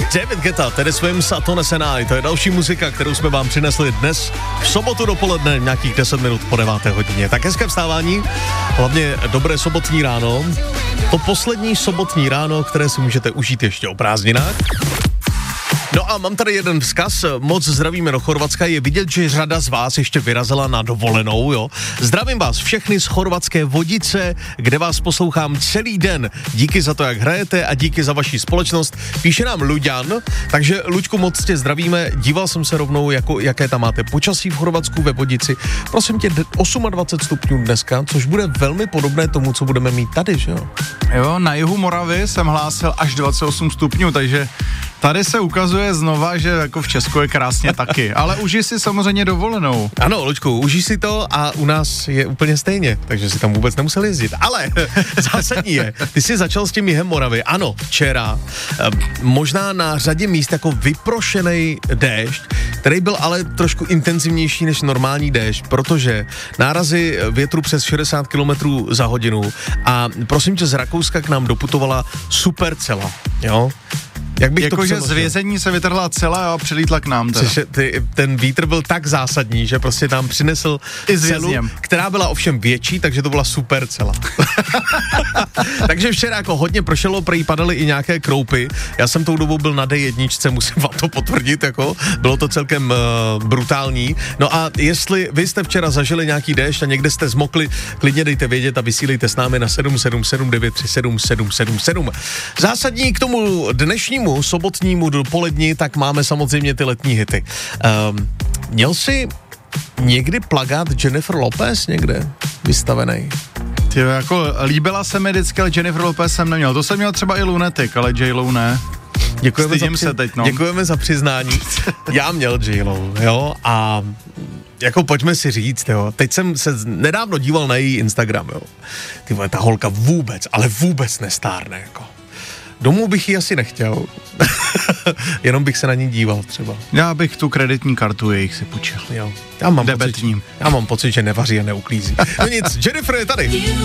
David Guetta, tedy svým Satone Senai, to je další muzika, kterou jsme vám přinesli dnes v sobotu dopoledne, nějakých 10 minut po 9. hodině. Tak hezké vstávání, hlavně dobré sobotní ráno. To poslední sobotní ráno, které si můžete užít ještě o prázdninách. No a mám tady jeden vzkaz, moc zdravíme do Chorvatska, je vidět, že řada z vás ještě vyrazila na dovolenou, jo. Zdravím vás všechny z chorvatské Vodice, kde vás poslouchám celý den. Díky za to, jak hrajete a díky za vaši společnost. Píše nám Luďan, takže Luďku, moc tě zdravíme, díval jsem se rovnou, jaké tam máte počasí v Chorvatsku ve Vodici. Prosím tě, 28 stupňů dneska, což bude velmi podobné tomu, co budeme mít tady, že jo? Jo, na jihu Moravy jsem hlásil až 28 stupňů, takže tady se ukazuje znova, že jako v Česku je krásně taky, ale užij si samozřejmě dovolenou. Ano, Luďku, užij si to a u nás je úplně stejně, takže si tam vůbec nemusel jezdit. Ale zásadní je, ty jsi začal s tím jihem Moravy. Ano, včera, možná na řadě míst jako vyprošený déšť, který byl ale trošku intenzivnější než normální déšť, protože nárazy větru přes 60 km za hodinu a prosím tě, z Rakouska k nám doputovala supercela, jo? Jak bych jakože z vězení se vytrhla celá a přilítla k nám teda. Ten vítr byl tak zásadní, že prostě tam přinesl celu, která byla ovšem větší, takže to byla super cela. Takže včera jako hodně prošelo, prý padaly i nějaké kroupy. Já jsem tou dobou byl na D1, musím vám to potvrdit, jako bylo to celkem brutální. No a jestli vy jste včera zažili nějaký déšť a někde jste zmokli, klidně dejte vědět a vysílejte s námi na 777 937 777. Zásadní k tomu dnešnímu sobotnímu dopolední, tak máme samozřejmě ty letní hity. Měl jsi někdy plakát Jennifer Lopez někde vystavený? Tyjo, jako líbila se mi vždycky, ale Jennifer Lopez jsem neměl. To jsem měl třeba i Lunatic, ale J-Lo ne. Děkujeme za přiznání. Já měl J-Lo, jo, a jako pojďme si říct, jo, teď jsem se nedávno díval na její Instagram, jo. Ty vole, ta holka vůbec, ale vůbec nestárne, jako. Domů bych ji asi nechtěl, jenom bych se na ní díval třeba. Já bych tu kreditní kartu jejich si půjčil. Jo. Já mám pocit, že nevaří a neuklízí. No nic, Jennifer je tady.